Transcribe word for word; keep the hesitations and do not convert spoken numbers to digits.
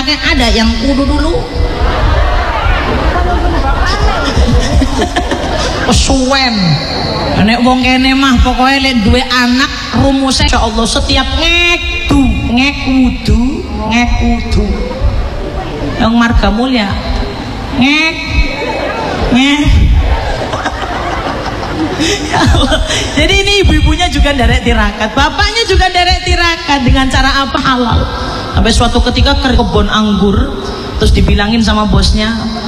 anaknya ada yang kudu dulu. Kesuwen. Nek wong kene mah pokoknya lek duwe anak rumusnya insyaallah setiap ngekdu, ngekudu, ngekudu. Yang marga mulia. Ngek. Ngek. Ya Allah. Jadi ini ibu-ibunya juga derek tirakat, bapaknya juga derek tirakat dengan cara apa halal. Sampai suatu ketika ke kebun anggur, terus dibilangin sama bosnya,